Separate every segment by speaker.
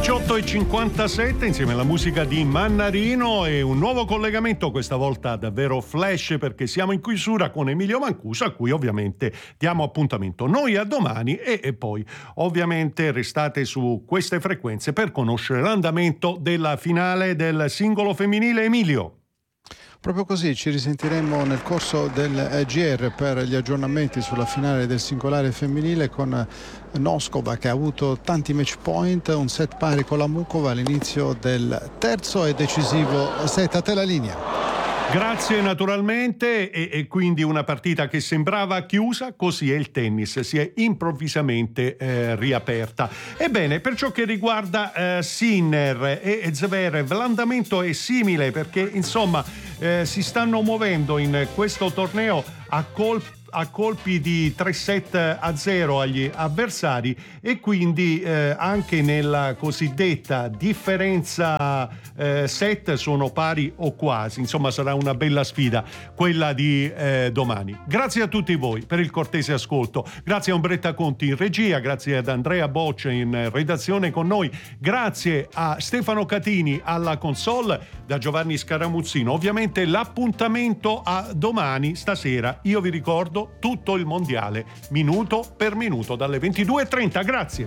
Speaker 1: 18:57 insieme alla musica di Mannarino e un nuovo collegamento, questa volta davvero flash perché siamo in chiusura con Emilio Mancuso, a cui ovviamente diamo appuntamento noi a domani e poi ovviamente restate su queste frequenze per conoscere l'andamento della finale del singolo femminile. Emilio.
Speaker 2: Proprio così, ci risentiremo nel corso del GR per gli aggiornamenti sulla finale del singolare femminile con Noskova, che ha avuto tanti match point, un set pari con la Mukova all'inizio del terzo e decisivo set. A te la linea.
Speaker 1: Grazie naturalmente e quindi una partita che sembrava chiusa, così è il tennis, si è improvvisamente riaperta. Ebbene, per ciò che riguarda Sinner e Zverev, l'andamento è simile perché insomma si stanno muovendo in questo torneo a colpi di 3-7-0 agli avversari e quindi anche nella cosiddetta differenza set sono pari o quasi. Insomma, sarà una bella sfida quella di domani. Grazie a tutti voi per il cortese ascolto, grazie a Ombretta Conti in regia, grazie ad Andrea Boccia in redazione con noi, grazie a Stefano Catini alla console, da Giovanni Scaramuzzino. Ovviamente l'appuntamento a domani stasera, io vi ricordo tutto il mondiale minuto per minuto dalle 22:30. Grazie.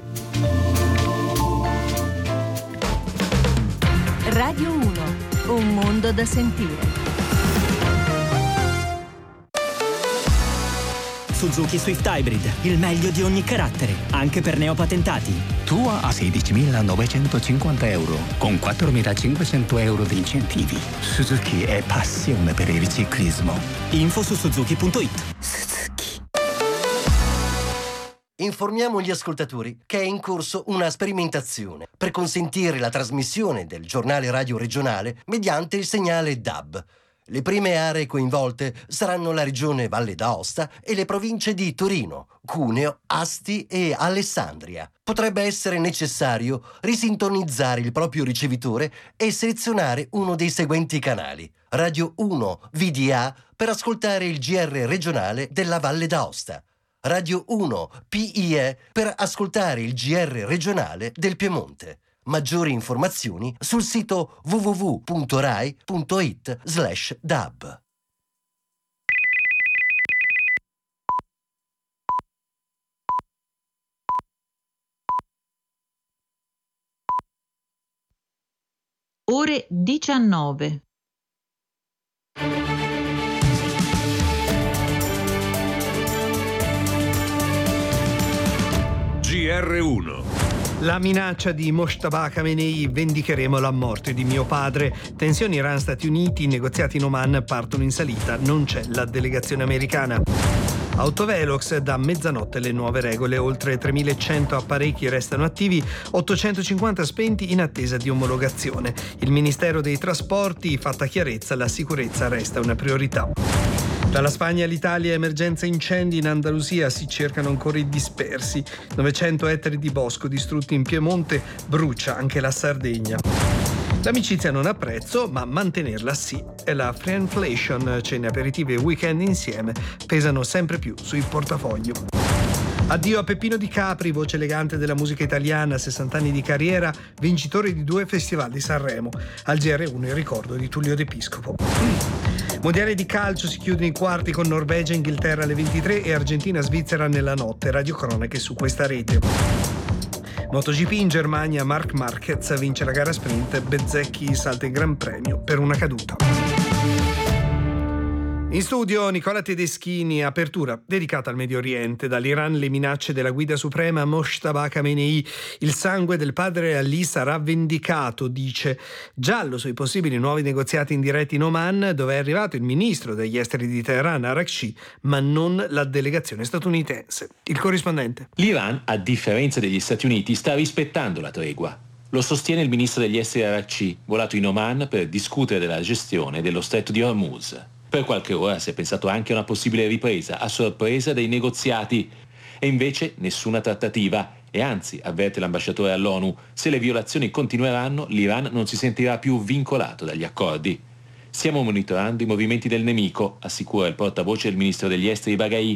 Speaker 3: Radio 1, un mondo da sentire.
Speaker 4: Suzuki Swift Hybrid, il meglio di ogni carattere, anche per neopatentati.
Speaker 5: Tua a 16.950 euro, con 4.500 euro di incentivi. Suzuki è passione per il ciclismo.
Speaker 4: Info su suzuki.it.
Speaker 5: Suzuki.
Speaker 6: Informiamo gli ascoltatori che è in corso una sperimentazione per consentire la trasmissione del giornale radio regionale mediante il segnale DAB. Le prime aree coinvolte saranno la regione Valle d'Aosta e le province di Torino, Cuneo, Asti e Alessandria. Potrebbe essere necessario risintonizzare il proprio ricevitore e selezionare uno dei seguenti canali: Radio 1 VDA per ascoltare il GR regionale della Valle d'Aosta, Radio 1 PIE per ascoltare il GR regionale del Piemonte. Maggiori informazioni sul sito www.rai.it/dab.
Speaker 7: Ore 19.
Speaker 8: GR1. La minaccia di Mojtaba Khamenei: vendicheremo la morte di mio padre. Tensioni Iran-Stati Uniti, negoziati in Oman partono in salita, non c'è la delegazione americana. Autovelox, da mezzanotte le nuove regole, oltre 3.100 apparecchi restano attivi, 850 spenti in attesa di omologazione. Il Ministero dei Trasporti, fatta chiarezza, la sicurezza resta una priorità. Dalla Spagna all'Italia, emergenza incendi in Andalusia, si cercano ancora i dispersi. 900 ettari di bosco distrutti in Piemonte, brucia anche la Sardegna. L'amicizia non ha prezzo, ma mantenerla sì. E la Freeinflation, cene, aperitivi e weekend insieme, pesano sempre più sui portafogli. Addio a Peppino Di Capri, voce elegante della musica italiana, 60 anni di carriera, vincitore di 2 festival di Sanremo. Al GR1 il ricordo di Tullio D'Episcopo. Mondiale di calcio, si chiudono i quarti con Norvegia e Inghilterra alle 23 e Argentina-Svizzera nella notte. Radiocronache su questa rete. MotoGP in Germania, Marc Marquez vince la gara sprint, Bezzecchi salta il Gran Premio per una caduta. In studio Nicola Tedeschini, apertura dedicata al Medio Oriente, dall'Iran le minacce della guida suprema Mojtaba Khamenei, il sangue del padre Ali sarà vendicato, dice. Giallo sui possibili nuovi negoziati indiretti in Oman, dove è arrivato il ministro degli esteri di Teheran, Araghchi, ma non la delegazione statunitense. Il corrispondente.
Speaker 9: L'Iran, a differenza degli Stati Uniti, sta rispettando la tregua. Lo sostiene il ministro degli esteri Araghchi, volato in Oman per discutere della gestione dello stretto di Hormuz. Per qualche ora si è pensato anche a una possibile ripresa a sorpresa dei negoziati e invece nessuna trattativa e anzi, avverte l'ambasciatore all'ONU, se le violazioni continueranno l'Iran non si sentirà più vincolato dagli accordi. Stiamo monitorando i movimenti del nemico, assicura il portavoce del ministro degli esteri Baghai,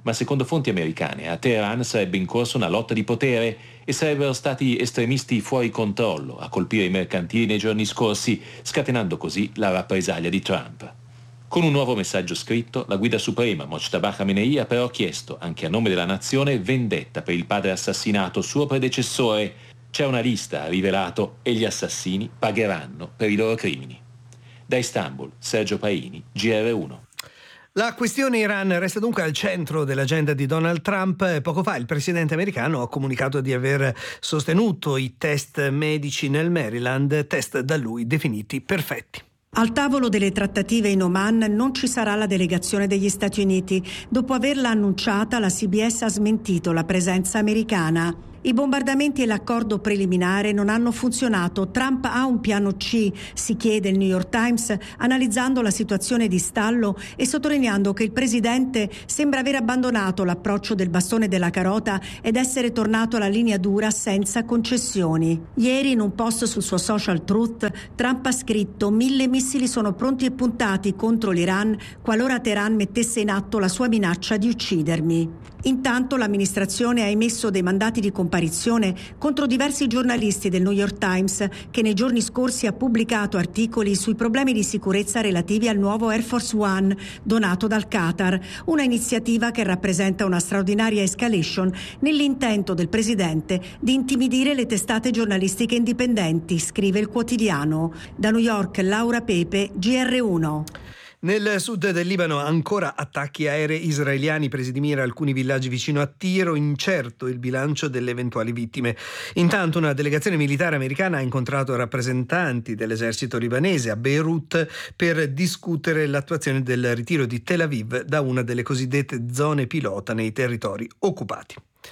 Speaker 9: ma secondo fonti americane a Teheran sarebbe in corso una lotta di potere e sarebbero stati estremisti fuori controllo a colpire i mercantili nei giorni scorsi, scatenando così la rappresaglia di Trump. Con un nuovo messaggio scritto, la guida suprema Mojtaba Khamenei ha però chiesto, anche a nome della nazione, vendetta per il padre assassinato, suo predecessore. C'è una lista, ha rivelato, e gli assassini pagheranno per i loro crimini. Da Istanbul, Sergio Paini, GR1.
Speaker 8: La questione Iran resta dunque al centro dell'agenda di Donald Trump. Poco fa il presidente americano ha comunicato di aver sostenuto i test medici nel Maryland, test da lui definiti perfetti.
Speaker 10: Al tavolo delle trattative in Oman non ci sarà la delegazione degli Stati Uniti. Dopo averla annunciata, la CBS ha smentito la presenza americana. I bombardamenti e l'accordo preliminare non hanno funzionato. Trump ha un piano C, si chiede il New York Times, analizzando la situazione di stallo e sottolineando che il presidente sembra aver abbandonato l'approccio del bastone e della carota ed essere tornato alla linea dura senza concessioni. Ieri in un post sul suo social Truth, Trump ha scritto: 1000 missili sono pronti e puntati contro l'Iran qualora Teheran mettesse in atto la sua minaccia di uccidermi. Intanto l'amministrazione ha emesso dei mandati di comparizione contro diversi giornalisti del New York Times che nei giorni scorsi ha pubblicato articoli sui problemi di sicurezza relativi al nuovo Air Force One donato dal Qatar, una iniziativa che rappresenta una straordinaria escalation nell'intento del presidente di intimidire le testate giornalistiche indipendenti, scrive il quotidiano. Da New York, Laura Pepe, GR1.
Speaker 8: Nel sud del Libano ancora attacchi aerei israeliani presi di mira alcuni villaggi vicino a Tiro, incerto il bilancio delle eventuali vittime. Intanto una delegazione militare americana ha incontrato rappresentanti dell'esercito libanese a Beirut per discutere l'attuazione del ritiro di Tel Aviv da una delle cosiddette zone pilota nei territori occupati.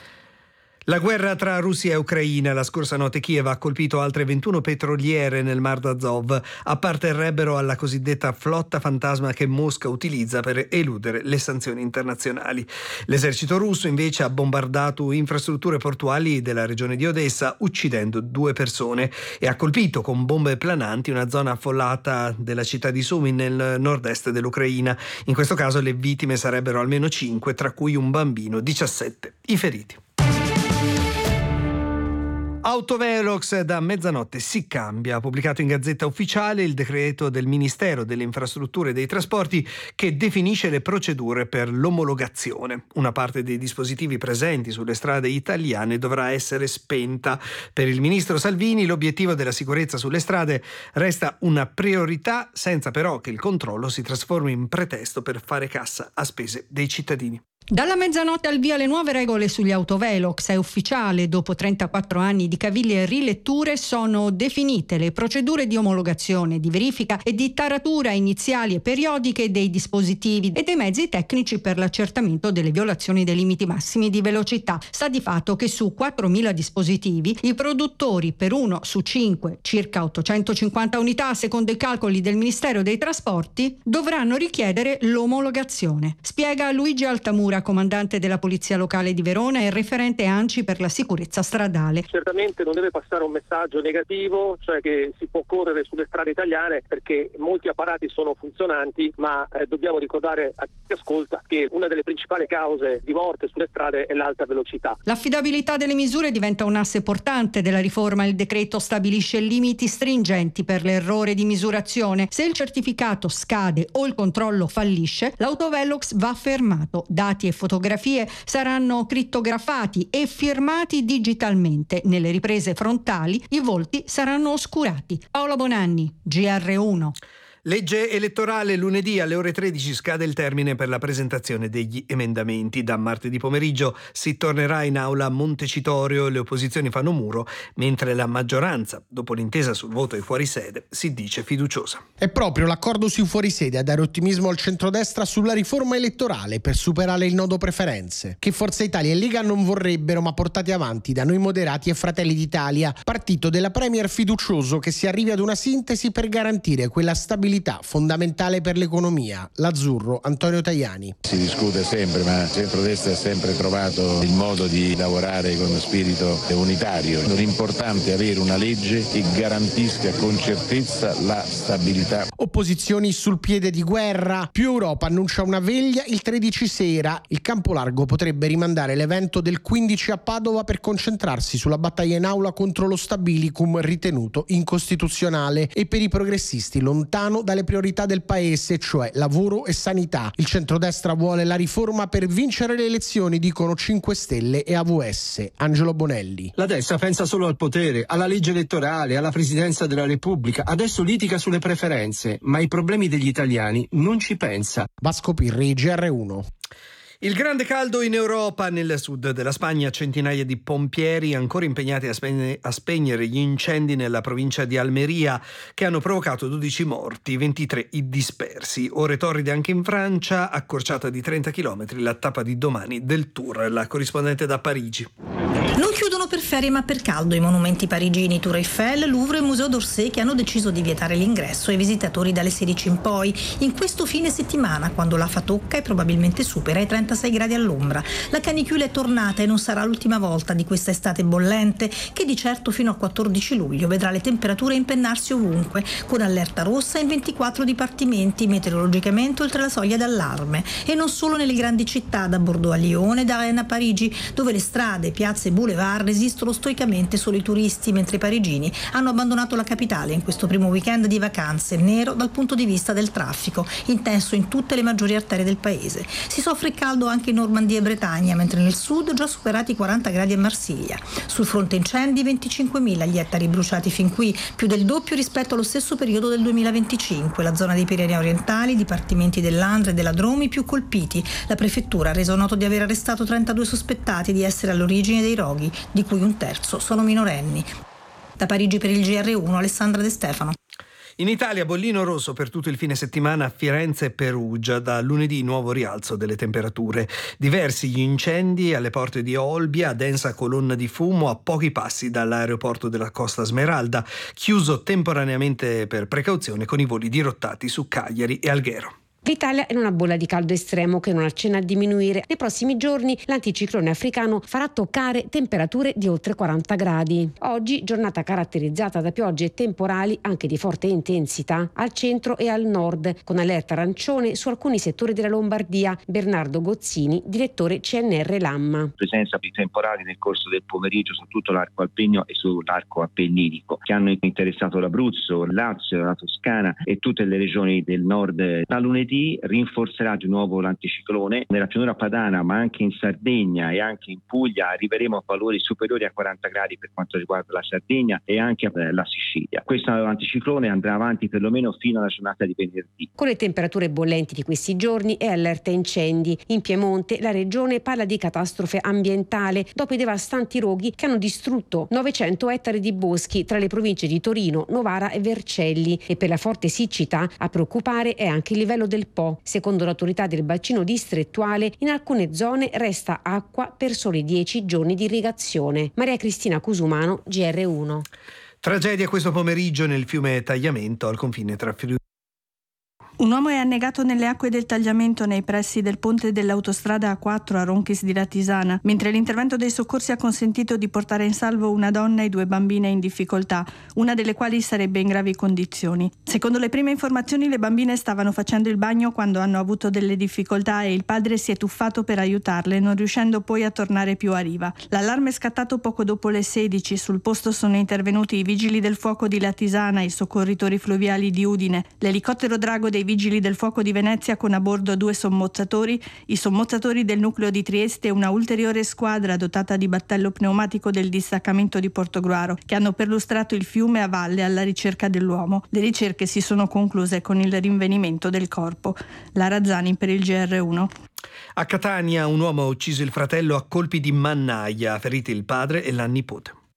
Speaker 8: La guerra tra Russia e Ucraina. La scorsa notte Kiev ha colpito altre 21 petroliere nel Mar d'Azov. Apparterrebbero alla cosiddetta flotta fantasma che Mosca utilizza per eludere le sanzioni internazionali. L'esercito russo invece ha bombardato infrastrutture portuali della regione di Odessa, uccidendo 2 persone, e ha colpito con bombe plananti una zona affollata della città di Sumy nel nord-est dell'Ucraina. In questo caso le vittime sarebbero almeno 5, tra cui un bambino, 17 i feriti. Autovelox da mezzanotte si cambia. Ha pubblicato in Gazzetta Ufficiale il decreto del Ministero delle Infrastrutture e dei Trasporti che definisce le procedure per l'omologazione. Una parte dei dispositivi presenti sulle strade italiane dovrà essere spenta. Per il ministro Salvini l'obiettivo della sicurezza sulle strade resta una priorità, senza però che il controllo si trasformi in pretesto per fare cassa a spese dei cittadini.
Speaker 11: Dalla mezzanotte al via le nuove regole sugli autovelox. È ufficiale, dopo 34 anni di cavilli e riletture sono definite le procedure di omologazione, di verifica e di taratura iniziali e periodiche dei dispositivi e dei mezzi tecnici per l'accertamento delle violazioni dei limiti massimi di velocità. Sta di fatto che su 4.000 dispositivi i produttori per 1 su 5, circa 850 unità secondo i calcoli del Ministero dei Trasporti, dovranno richiedere l'omologazione. Spiega Luigi Altamura, comandante della Polizia Locale di Verona e referente ANCI per la sicurezza stradale.
Speaker 12: Certamente non deve passare un messaggio negativo, cioè che si può correre sulle strade italiane perché molti apparati sono funzionanti, ma dobbiamo ricordare a chi ascolta che una delle principali cause di morte sulle strade è l'alta velocità.
Speaker 11: L'affidabilità delle misure diventa un asse portante della riforma. Il decreto stabilisce limiti stringenti per l'errore di misurazione. Se il certificato scade o il controllo fallisce, l'autovelox va fermato. Dati e fotografie saranno crittografati e firmati digitalmente. Nelle riprese frontali i volti saranno oscurati. Paola Bonanni, GR1.
Speaker 8: Legge elettorale. Lunedì alle ore 13 scade il termine per la presentazione degli emendamenti. Da martedì pomeriggio si tornerà in aula a Montecitorio. Le opposizioni fanno muro, mentre la maggioranza, dopo l'intesa sul voto ai fuorisede, si dice fiduciosa.
Speaker 13: È proprio l'accordo sui fuorisede a dare ottimismo al centrodestra sulla riforma elettorale per superare il nodo preferenze, che Forza Italia e Lega non vorrebbero, ma portati avanti da Noi Moderati e Fratelli d'Italia, partito della Premier fiducioso che si arrivi ad una sintesi per garantire quella stabilità stabilità, fondamentale per l'economia. L'azzurro, Antonio Tajani.
Speaker 14: Si discute sempre, ma il centrodestra ha sempre trovato il modo di lavorare con spirito unitario. L'importante è avere una legge che garantisca con certezza la stabilità.
Speaker 13: Opposizioni sul piede di guerra. Più Europa annuncia una veglia il 13 sera. Il campo largo potrebbe rimandare l'evento del 15 a Padova per concentrarsi sulla battaglia in aula contro lo stabilicum ritenuto incostituzionale e per i progressisti lontano dalle priorità del paese, cioè lavoro e sanità. Il centrodestra vuole la riforma per vincere le elezioni, dicono 5 Stelle e AVS. Angelo Bonelli.
Speaker 15: La destra pensa solo al potere, alla legge elettorale, alla presidenza della Repubblica. Adesso litiga sulle preferenze, ma ai problemi degli italiani non ci pensa.
Speaker 13: Vasco Pirri, GR1.
Speaker 8: Il grande caldo in Europa. Nel sud della Spagna centinaia di pompieri ancora impegnati a spegnere gli incendi nella provincia di Almeria che hanno provocato 12 morti, 23 i dispersi. Ore torride anche in Francia, accorciata di 30 km la tappa di domani del Tour. La corrispondente da Parigi.
Speaker 16: Non chiudono per ferie ma per caldo i monumenti parigini Tour Eiffel, Louvre e Museo d'Orsay, che hanno deciso di vietare l'ingresso ai visitatori dalle 16 in poi, in questo fine settimana, quando l'afa tocca e probabilmente supera i 36 gradi all'ombra. La canicchia è tornata e non sarà l'ultima volta di questa estate bollente, che di certo fino al 14 luglio vedrà le temperature impennarsi ovunque, con allerta rossa in 24 dipartimenti, meteorologicamente oltre la soglia d'allarme. E non solo nelle grandi città, da Bordeaux a Lione, da Rennes a Parigi, dove le strade, piazze e boulevard resistono stoicamente solo i turisti, mentre i parigini hanno abbandonato la capitale in questo primo weekend di vacanze, nero dal punto di vista del traffico, intenso in tutte le maggiori arterie del paese. Si soffre caldo anche in Normandia e Bretagna, mentre nel sud già superati i 40 gradi a Marsiglia. Sul fronte incendi 25.000 gli ettari bruciati fin qui, più del doppio rispetto allo stesso periodo del 2025. La zona dei Pirenei orientali, i dipartimenti dell'Andre e della Drôme più colpiti. La prefettura ha reso noto di aver arrestato 32 sospettati di essere all'origine dei roghi, di cui un terzo sono minorenni. Da Parigi per il GR1, Alessandra De Stefano.
Speaker 8: In Italia bollino rosso per tutto il fine settimana a Firenze e Perugia, da lunedì nuovo rialzo delle temperature. Diversi gli incendi alle porte di Olbia, densa colonna di fumo a pochi passi dall'aeroporto della Costa Smeralda, chiuso temporaneamente per precauzione con i voli dirottati su Cagliari e Alghero.
Speaker 17: L'Italia è in una bolla di caldo estremo che non accenna a diminuire. Nei prossimi giorni l'anticiclone africano farà toccare temperature di oltre 40 gradi. Oggi giornata caratterizzata da piogge temporali anche di forte intensità al centro e al nord, con allerta arancione su alcuni settori della Lombardia. Bernardo Gozzini, direttore CNR Lamma.
Speaker 18: Presenza di temporali nel corso del pomeriggio su tutto l'arco alpino e sull'arco appenninico, che hanno interessato l'Abruzzo, il Lazio, la Toscana e tutte le regioni del nord. Da lunedì rinforzerà di nuovo l'anticiclone nella pianura padana, ma anche in Sardegna e anche in Puglia arriveremo a valori superiori a 40 gradi per quanto riguarda la Sardegna e anche la Sicilia. Questo anticiclone andrà avanti perlomeno fino alla giornata di venerdì.
Speaker 17: Con le temperature bollenti di questi giorni è allerta incendi. In Piemonte la regione parla di catastrofe ambientale dopo i devastanti roghi che hanno distrutto 900 ettari di boschi tra le province di Torino, Novara e Vercelli, e per la forte siccità a preoccupare è anche il livello del Po. Secondo l'autorità del bacino distrettuale, in alcune zone resta acqua per soli 10 giorni di irrigazione. Maria Cristina Cusumano, GR1.
Speaker 8: Tragedia questo pomeriggio nel fiume Tagliamento al confine tra Friuli.
Speaker 19: Un uomo è annegato nelle acque del Tagliamento nei pressi del ponte dell'autostrada A4 a Ronchis di Ratisana, mentre l'intervento dei soccorsi ha consentito di portare in salvo una donna e 2 bambine in difficoltà, una delle quali sarebbe in gravi condizioni. Secondo le prime informazioni, le bambine stavano facendo il bagno quando hanno avuto delle difficoltà e il padre si è tuffato per aiutarle, non riuscendo poi a tornare più a riva. L'allarme è scattato poco dopo le 16. Sul posto sono intervenuti i vigili del fuoco di Latisana, i soccorritori fluviali di Udine, l'elicottero drago dei vigili del fuoco di Venezia con a bordo 2 sommozzatori, i sommozzatori del nucleo di Trieste e una ulteriore squadra dotata di battello pneumatico del distaccamento di Portogruaro, che hanno perlustrato il fiume a valle alla ricerca dell'uomo. Le ricerche si sono concluse con il rinvenimento del corpo. Lara Zani per il GR1.
Speaker 8: A Catania un uomo ha ucciso il fratello a colpi di mannaia, feriti il padre e la nipote.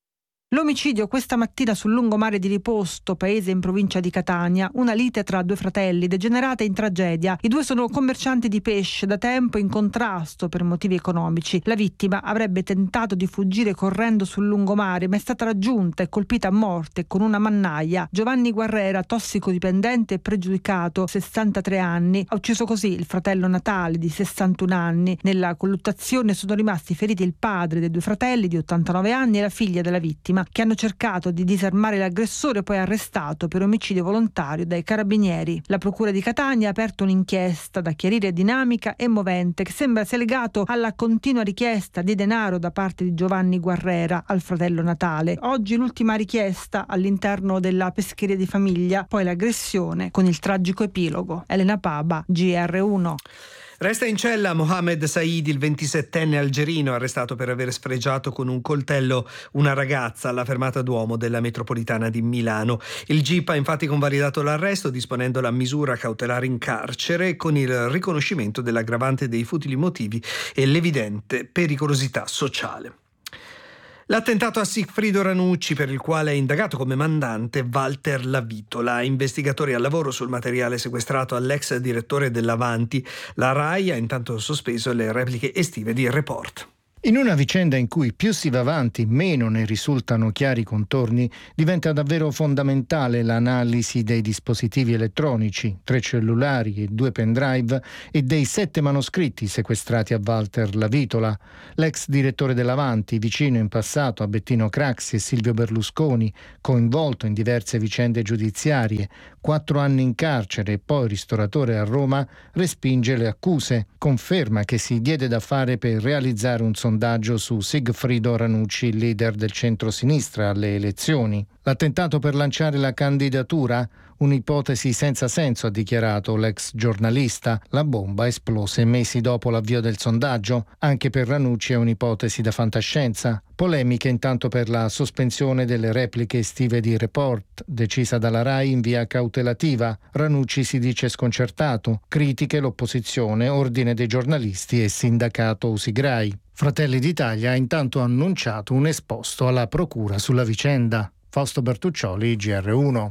Speaker 20: L'omicidio questa mattina sul lungomare di Riposto, paese in provincia di Catania, una lite tra due fratelli degenerata in tragedia. I due sono commercianti di pesce, da tempo in contrasto per motivi economici. La vittima avrebbe tentato di fuggire correndo sul lungomare, ma è stata raggiunta e colpita a morte con una mannaia. Giovanni Guerrera, tossicodipendente e pregiudicato, 63 anni, ha ucciso così il fratello Natale di 61 anni. Nella colluttazione sono rimasti feriti il padre dei due fratelli di 89 anni e la figlia della vittima, che hanno cercato di disarmare l'aggressore, poi arrestato per omicidio volontario dai carabinieri. La procura di Catania ha aperto un'inchiesta da chiarire dinamica e movente, che sembra sia legato alla continua richiesta di denaro da parte di Giovanni Guerrera al fratello Natale. Oggi l'ultima richiesta all'interno della pescheria di famiglia, poi l'aggressione con il tragico epilogo. Elena Paba, GR1.
Speaker 8: Resta in cella Mohamed Said, il 27enne algerino, arrestato per aver sfregiato con un coltello una ragazza alla fermata Duomo della metropolitana di Milano. Il GIP ha infatti convalidato l'arresto, disponendo la misura cautelare in carcere con il riconoscimento dell'aggravante dei futili motivi e l'evidente pericolosità sociale. L'attentato a Sigfrido Ranucci, per il quale è indagato come mandante Walter Lavitola, investigatori al lavoro sul materiale sequestrato all'ex direttore dell'Avanti. La RAI ha intanto sospeso le repliche estive di Report.
Speaker 21: In una vicenda in cui più si va avanti, meno ne risultano chiari i contorni, diventa davvero fondamentale l'analisi dei dispositivi elettronici, 3 cellulari e 2 pendrive, e dei 7 manoscritti sequestrati a Walter Lavitola, l'ex direttore dell'Avanti, vicino in passato a Bettino Craxi e Silvio Berlusconi, coinvolto in diverse vicende giudiziarie, 4 anni in carcere e poi ristoratore a Roma, respinge le accuse, conferma che si diede da fare per realizzare un sondaggio su Sigfrido Ranucci, leader del centro-sinistra alle elezioni. L'attentato per lanciare la candidatura? Un'ipotesi senza senso, ha dichiarato l'ex giornalista. La bomba esplose mesi dopo l'avvio del sondaggio. Anche per Ranucci è un'ipotesi da fantascienza. Polemiche intanto per la sospensione delle repliche estive di Report, decisa dalla RAI in via cautelativa. Ranucci si dice sconcertato. Critiche l'opposizione, ordine dei giornalisti e sindacato Usigrai. Fratelli d'Italia ha intanto annunciato un esposto alla procura sulla vicenda. Fausto Bertuccioli, GR1.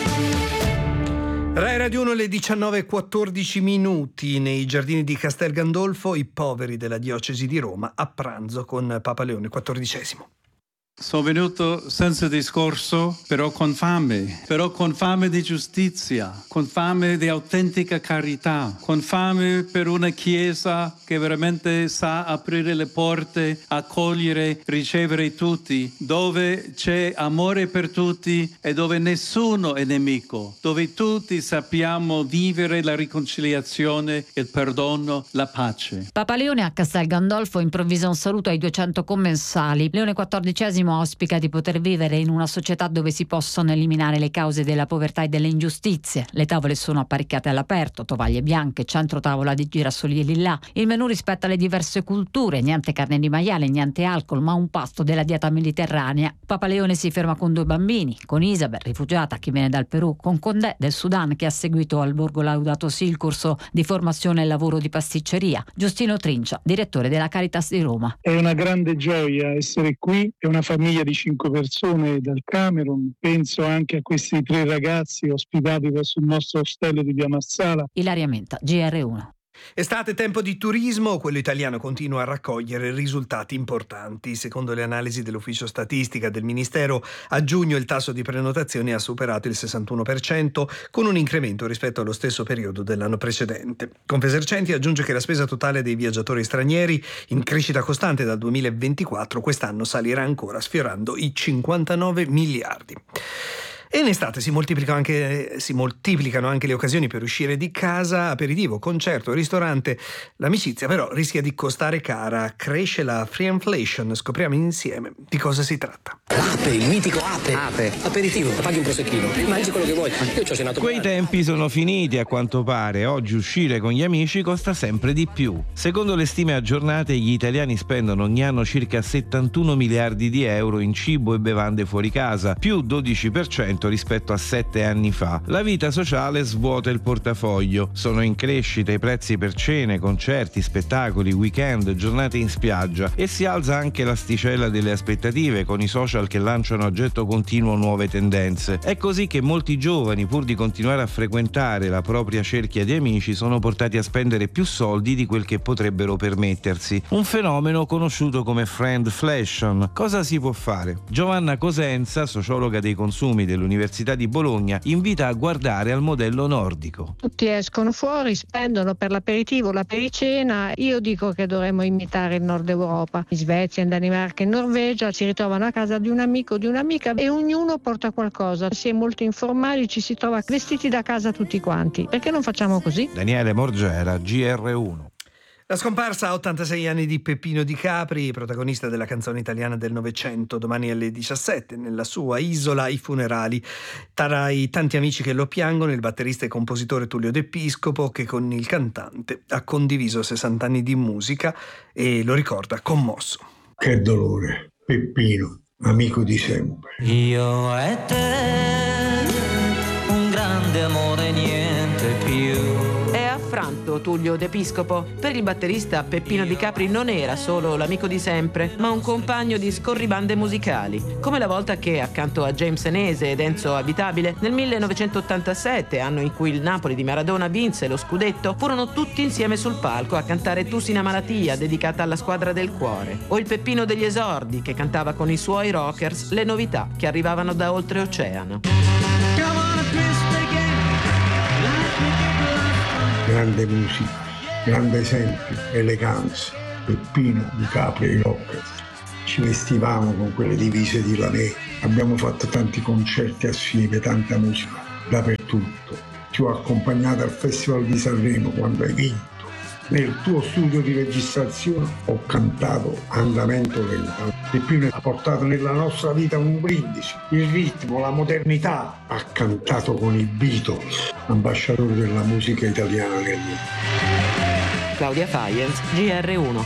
Speaker 8: Rai Radio 1, le 19:14 nei giardini di Castel Gandolfo, i poveri della diocesi di Roma a pranzo con Papa Leone XIV.
Speaker 22: Sono venuto senza discorso, però con fame di giustizia, con fame di autentica carità, con fame per una chiesa che veramente sa aprire le porte, accogliere, ricevere tutti, dove c'è amore per tutti e dove nessuno è nemico, dove tutti sappiamo vivere la riconciliazione, il perdono, la pace.
Speaker 23: Papa Leone a Castel Gandolfo improvvisa un saluto ai 200 commensali. Leone XIV auspica di poter vivere in una società dove si possono eliminare le cause della povertà e delle ingiustizie. Le tavole sono apparecchiate all'aperto, tovaglie bianche, centro tavola di girasoli e lillà. Il menù rispetta le diverse culture, niente carne di maiale, niente alcol, ma un pasto della dieta mediterranea. Papa Leone si ferma con 2 bambini, con Isabel, rifugiata che viene dal Perù, con Condé del Sudan, che ha seguito al Borgo Laudato Si il corso di formazione e lavoro di pasticceria. Giustino Trincia, direttore della Caritas di Roma.
Speaker 24: È una grande gioia essere qui, è una famiglia di 5 persone dal Camerun. Penso anche a questi 3 ragazzi ospitati presso il nostro ostello di Via Marsala.
Speaker 23: Ilaria Menta, GR1.
Speaker 8: Estate, tempo di turismo, quello italiano continua a raccogliere risultati importanti. Secondo le analisi dell'Ufficio Statistica del Ministero, a giugno il tasso di prenotazione ha superato il 61%, con un incremento rispetto allo stesso periodo dell'anno precedente. Confesercenti aggiunge che la spesa totale dei viaggiatori stranieri, in crescita costante dal 2024, quest'anno salirà ancora, sfiorando i 59 miliardi. E in estate si moltiplicano anche le occasioni per uscire di casa, aperitivo, concerto, ristorante. L'amicizia però rischia di costare cara, cresce la freeinflation. Scopriamo insieme di cosa si tratta.
Speaker 25: Ape, il mitico Ape. Aperitivo, paghi un prosecchino, mangi quello che vuoi. Io ci ho cenato.
Speaker 26: Quei tempi sono finiti a quanto pare. Oggi uscire con gli amici costa sempre di più. Secondo le stime aggiornate, gli italiani spendono ogni anno circa 71 miliardi di euro in cibo e bevande fuori casa, più 12% 10% rispetto a 7 anni fa. La vita sociale svuota il portafoglio. Sono in crescita i prezzi per cene, concerti, spettacoli, weekend, giornate in spiaggia e si alza anche l'asticella delle aspettative con i social che lanciano a getto continuo nuove tendenze. È così che molti giovani, pur di continuare a frequentare la propria cerchia di amici, sono portati a spendere più soldi di quel che potrebbero permettersi. Un fenomeno conosciuto come friendflation. Cosa si può fare? Giovanna Cosenza, sociologa dei consumi dell'Università di Bologna, invita a guardare al modello nordico.
Speaker 1: Tutti escono fuori, spendono per l'aperitivo, la pericena. Io dico che dovremmo imitare il Nord Europa. In Svezia, in Danimarca, in Norvegia si ritrovano a casa di un amico o di un'amica e ognuno porta qualcosa. Si è molto informali, ci si trova vestiti da casa tutti quanti. Perché non facciamo così?
Speaker 26: Daniele Morgera, GR1.
Speaker 8: La scomparsa a 86 anni di Peppino Di Capri, protagonista della canzone italiana del Novecento. Domani alle 17 nella sua isola i funerali. Tra i tanti amici che lo piangono, il batterista e compositore Tullio De Piscopo, che con il cantante ha condiviso 60 anni di musica e lo ricorda commosso.
Speaker 2: Che dolore, Peppino, amico di sempre.
Speaker 3: Io e te, un grande amore, niente più.
Speaker 4: È affranto Tullio De Piscopo. Per il batterista Peppino Di Capri non era solo l'amico di sempre, ma un compagno di scorribande musicali. Come la volta che, accanto a James Senese ed Enzo Abitabile, nel 1987, anno in cui il Napoli di Maradona vinse lo scudetto, furono tutti insieme sul palco a cantare Tu sina malattia, dedicata alla squadra del cuore. O il Peppino degli esordi, che cantava con i suoi rockers le novità che arrivavano da oltreoceano.
Speaker 2: Grande musica, grande esempio, eleganza. Peppino Di Capri e i Rockers. Ci vestivamo con quelle divise di Lanè. Abbiamo fatto tanti concerti assieme, tanta musica dappertutto. Ti ho accompagnato al Festival di Sanremo quando hai vinto. Nel tuo studio di registrazione ho cantato Andamento lento. Peppino ha portato nella nostra vita un brindisi, il ritmo, la modernità. Ha cantato con i Beatles, ambasciatori della musica italiana nel mondo.
Speaker 4: Claudia Faienz, GR1.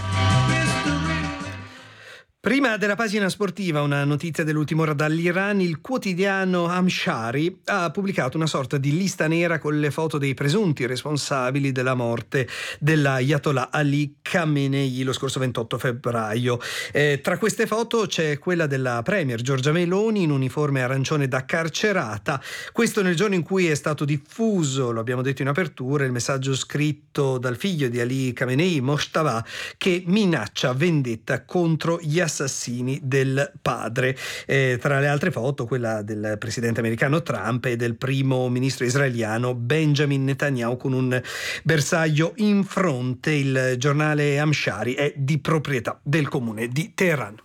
Speaker 8: Prima della pagina sportiva, una notizia dell'ultima ora dall'Iran. Il quotidiano Amshari ha pubblicato una sorta di lista nera con le foto dei presunti responsabili della morte dell'Ayatollah Ali Khamenei lo scorso 28 febbraio. Tra queste foto c'è quella della premier Giorgia Meloni in uniforme arancione da carcerata. Questo nel giorno in cui è stato diffuso, lo abbiamo detto in apertura, il messaggio scritto dal figlio di Ali Khamenei, Mojtaba, che minaccia vendetta contro gli assassini del padre. Tra le altre foto quella del presidente americano Trump e del primo ministro israeliano Benjamin Netanyahu con un bersaglio in fronte. Il giornale Amshari è di proprietà del comune di Teheran.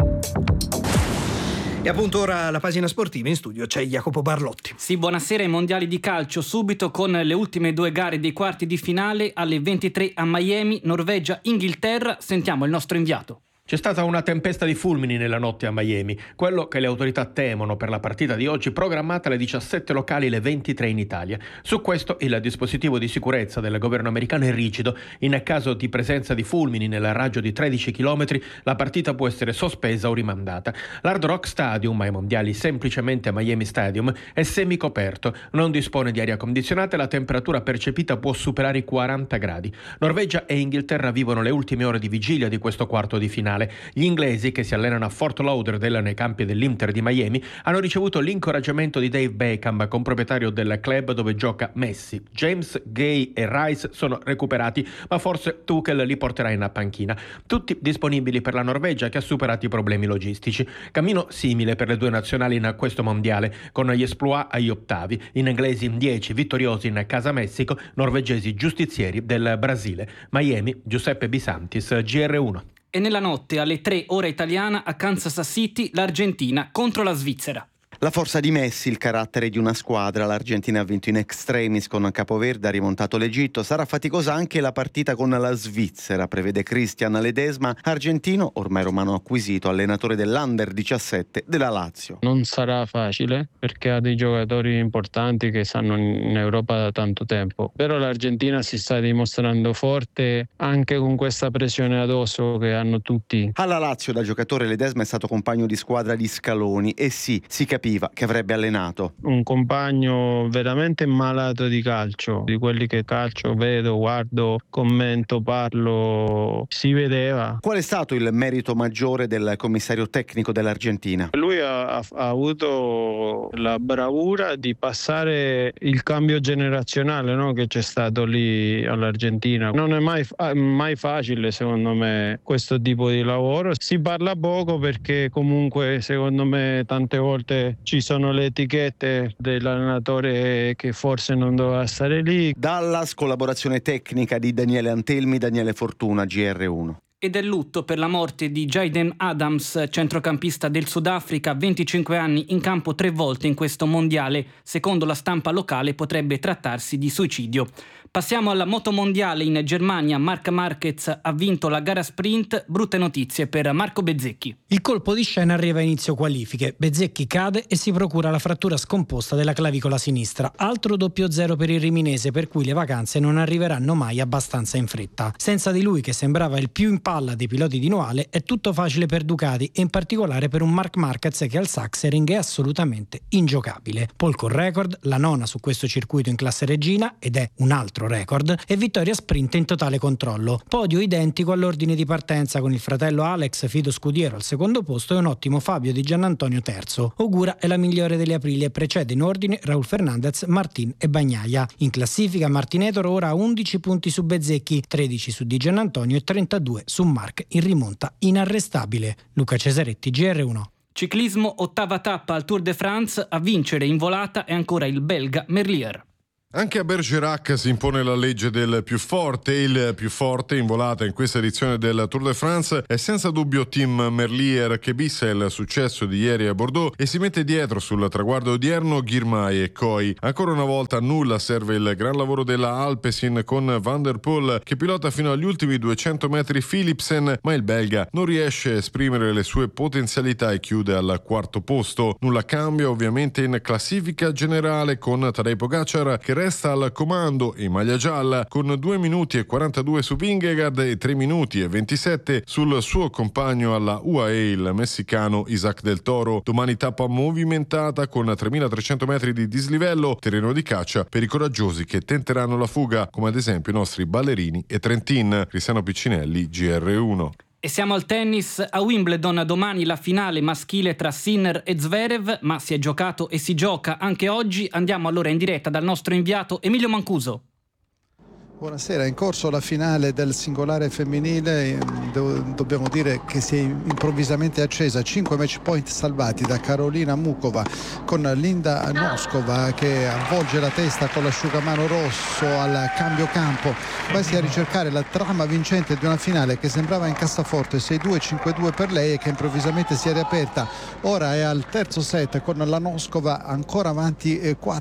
Speaker 8: E appunto ora la pagina sportiva, in studio c'è Jacopo Barlotti.
Speaker 5: Sì, buonasera. I mondiali di calcio subito con le ultime due gare dei quarti di finale alle 23 a Miami, Norvegia-Inghilterra. Sentiamo il nostro inviato.
Speaker 6: C'è stata una tempesta di fulmini nella notte a Miami, quello che le autorità temono per la partita di oggi programmata alle 17 locali e alle 23 in Italia. Su questo il dispositivo di sicurezza del governo americano è rigido. In caso di presenza di fulmini nel raggio di 13 km, la partita può essere sospesa o rimandata. L'Hard Rock Stadium, ai mondiali semplicemente Miami Stadium, è semicoperto, non dispone di aria condizionata e la temperatura percepita può superare i 40 gradi. Norvegia e Inghilterra vivono le ultime ore di vigilia di questo quarto di finale. Gli inglesi, che si allenano a Fort Lauderdale nei campi dell'Inter di Miami, hanno ricevuto l'incoraggiamento di Dave Beckham, comproprietario del club dove gioca Messi. James, Gay e Rice sono recuperati, ma forse Tuchel li porterà in panchina. Tutti disponibili per la Norvegia, che ha superato i problemi logistici. Cammino simile per le due nazionali in questo mondiale, con gli exploit agli ottavi, inglesi 10 vittoriosi in casa Messico, norvegesi giustizieri del Brasile. Miami, Giuseppe Bisantis, GR1.
Speaker 5: E nella notte alle 3 ora italiana a Kansas City l'Argentina contro la Svizzera.
Speaker 27: La forza di Messi, il carattere di una squadra. L'Argentina ha vinto in extremis con Capoverde, ha rimontato l'Egitto. Sarà faticosa anche la partita con la Svizzera, prevede Christian Ledesma, argentino, ormai romano acquisito, allenatore dell'Under 17 della Lazio.
Speaker 28: Non sarà facile perché ha dei giocatori importanti che stanno in Europa da tanto tempo, però l'Argentina si sta dimostrando forte anche con questa pressione addosso che hanno tutti.
Speaker 27: Alla Lazio da giocatore Ledesma è stato compagno di squadra di Scaloni e sì, si capisce Piva, che avrebbe allenato.
Speaker 28: Un compagno veramente malato di calcio, di quelli che calcio vedo, guardo, commento, parlo, si vedeva.
Speaker 27: Qual è stato il merito maggiore del commissario tecnico dell'Argentina?
Speaker 28: Lui ha avuto la bravura di passare il cambio generazionale, no, che c'è stato lì all'Argentina. Non è mai facile, secondo me, questo tipo di lavoro. Si parla poco perché comunque, secondo me, tante volte ci sono le etichette dell'allenatore che forse non doveva stare lì.
Speaker 27: Dallas, collaborazione tecnica di Daniele Antelmi, Daniele Fortuna, GR1.
Speaker 5: Ed è lutto per la morte di Jaden Adams, centrocampista del Sudafrica, 25 anni, in campo 3 volte in questo mondiale. Secondo la stampa locale potrebbe trattarsi di suicidio. Passiamo alla motomondiale in Germania. Marc Marquez ha vinto la gara sprint. Brutte notizie per Marco Bezzecchi.
Speaker 7: Il colpo di scena arriva a inizio qualifiche. Bezzecchi cade e si procura la frattura scomposta della clavicola sinistra. Altro 0 per il riminese, per cui le vacanze non arriveranno mai abbastanza in fretta. Senza di lui, che sembrava il più in palla dei piloti di Noale, è tutto facile per Ducati e in particolare per un Marc Marquez che al Sachsenring è assolutamente ingiocabile. Pole con record, la 9ª su questo circuito in classe regina ed è un altro record, e vittoria sprint in totale controllo. Podio identico all'ordine di partenza, con il fratello Alex Fido Scudiero al secondo posto e un ottimo Fabio Di Giannantonio terzo. Ogura è la migliore delle Aprilie, precede in ordine Raul Fernandez, Martin e Bagnaia. In classifica Martinetro ora ha 11 punti su Bezzecchi, 13 su Di Giannantonio e 32 su Marc, in rimonta inarrestabile. Luca Cesaretti, GR1.
Speaker 5: Ciclismo, 8ª tappa al Tour de France. A vincere in volata è ancora il belga Merlier.
Speaker 9: Anche a Bergerac si impone la legge del più forte. Il più forte in volata in questa edizione del Tour de France è senza dubbio Tim Merlier, che bissa il successo di ieri a Bordeaux e si mette dietro sul traguardo odierno Girmay e Coy. Ancora una volta a nulla serve il gran lavoro della Alpecin con Van der Poel, che pilota fino agli ultimi 200 metri Philipsen, ma il belga non riesce a esprimere le sue potenzialità e chiude al 4º posto. Nulla cambia ovviamente in classifica generale, con Tadej Pogacar che resta al comando in maglia gialla con 2 minuti e 42 su Vingegaard e 3 minuti e 27 sul suo compagno alla UAE, il messicano Isaac Del Toro. Domani tappa movimentata con 3.300 metri di dislivello, terreno di caccia per i coraggiosi che tenteranno la fuga, come ad esempio i nostri ballerini e Trentin. Cristiano Piccinelli, GR1.
Speaker 5: E siamo al tennis. A Wimbledon domani la finale maschile tra Sinner e Zverev, ma si è giocato e si gioca anche oggi. Andiamo allora in diretta dal nostro inviato Emilio Mancuso.
Speaker 10: Buonasera, è in corso la finale del singolare femminile, dobbiamo dire che si è improvvisamente accesa, 5 match point salvati da Karolina Mukova con Linda Noskova che avvolge la testa con l'asciugamano rosso al cambio campo, quasi a ricercare la trama vincente di una finale che sembrava in cassaforte 6-2, 5-2 per lei e che improvvisamente si è riaperta. Ora è al terzo set con la Noskova ancora avanti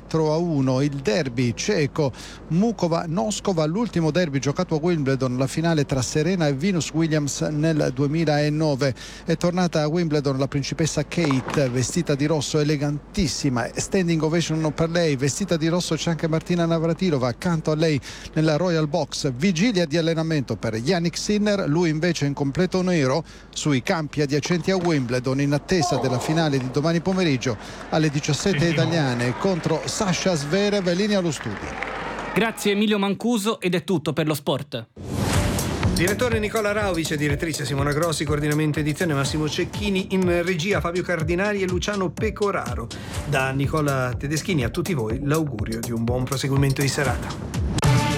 Speaker 10: 4-1, il derby ceco Mukova-Noskova, l'ultimo derby giocato a Wimbledon, la finale tra Serena e Venus Williams nel 2009. È tornata a Wimbledon la principessa Kate, vestita di rosso, elegantissima, standing ovation per lei. Vestita di rosso c'è anche Martina Navratilova accanto a lei nella Royal Box. Vigilia di allenamento per Jannik Sinner, lui invece in completo nero sui campi adiacenti a Wimbledon in attesa della finale di domani pomeriggio alle 17 italiane contro Sasha Zverev. Linea allo studio.
Speaker 5: Grazie Emilio Mancuso ed è tutto per lo sport.
Speaker 8: Direttore Nicola Rao, vice direttrice Simona Grossi, coordinamento edizione Massimo Cecchini, in regia Fabio Cardinali e Luciano Pecoraro. Da Nicola Tedeschini a tutti voi l'augurio di un buon proseguimento di serata.